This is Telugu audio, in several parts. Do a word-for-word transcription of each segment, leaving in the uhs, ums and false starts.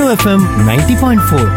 FM ninety point four.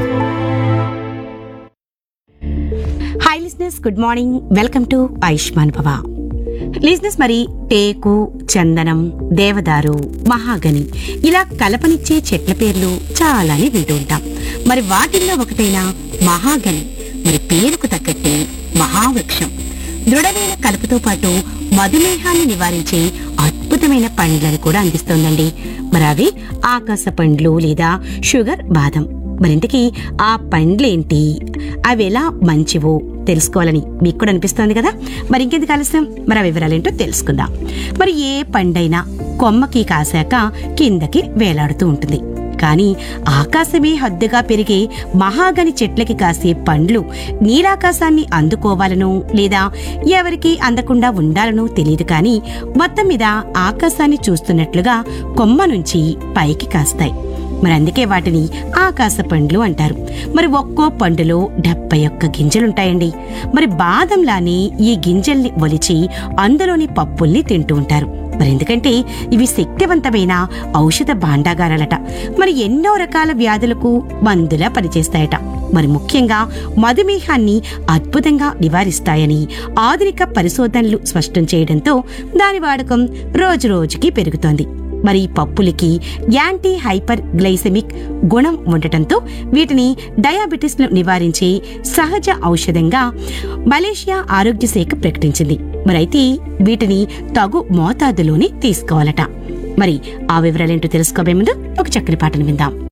Hi లిజినెస్, good morning. Welcome to Ayushman భవ. లిజినెస్, మరి టేకు, చందనం, దేవదారు, మహాగని ఇలా కలపనిచ్చే చెట్ల పేర్లు చాలానే వింటూ ఉంటాం. మరి వాటిల్లో ఒకటైన మహాగని మరి పేరుకు తగ్గట్టే మహావృక్షం. దృఢమైన కలుపుతో పాటు మధుమేహాన్ని నివారించే అద్భుతమైన పండ్లను కూడా అందిస్తోందండి. మరి అవి ఆకాశ పండ్లు లేదా షుగర్ బాదం. మరింతకీ ఆ పండ్లేంటి, అవి ఎలా మంచివో తెలుసుకోవాలని మీకు కూడా అనిపిస్తోంది కదా. మరి ఇంకెందుకు ఆలస్యం, మరి ఆ వివరాలేంటో తెలుసుకుందాం. మరి ఏ పండైనా కొమ్మకి కాసాక కిందకి వేలాడుతూ ఉంటుంది. కానీ ఆకాశమే హద్దుగా పెరిగే మహాగని చెట్లకి కాసే పండ్లు నీలాకాశాన్ని అందుకోవాలనో లేదా ఎవరికి అందకుండా ఉండాలనో తెలియదు, కానీ మొత్తం మీద ఆకాశాన్ని చూస్తున్నట్లుగా కొమ్మ నుంచి పైకి కాస్తాయి. మరి అందుకే వాటిని ఆకాశ పండ్లు అంటారు. మరి ఒక్కో పండులో డెబ్బై ఒక్క గింజలుంటాయండి. మరి బాదంలానే ఈ గింజల్ని ఒలిచి అందులోని పప్పుల్ని తింటూ ఉంటారు. మరి ఎందుకంటే ఇవి శక్తివంతమైన ఔషధ భాండాగారాలట. మరి ఎన్నో రకాల వ్యాధులకు మందులా పనిచేస్తాయట. మరి ముఖ్యంగా మధుమేహాన్ని అద్భుతంగా నివారిస్తాయని ఆధునిక పరిశోధనలు స్పష్టం చేయడంతో దాని వాడకం రోజు రోజుకి పెరుగుతోంది. మరి ఈ పప్పులకి యాంటీ హైపర్ గ్లైసెమిక్ గుణం ఉండటంతో వీటిని డయాబెటిస్ ను నివారించే సహజ ఔషధంగా మలేషియా ఆరోగ్య శాఖ ప్రకటించింది. మరి అయితే వీటిని తగు మోతాదులోనే తీసుకోవాలట. మరి ఆ వివరాలేంటో తెలుసుకోబోయే ముందు ఒక చక్కని పాటను విందాం.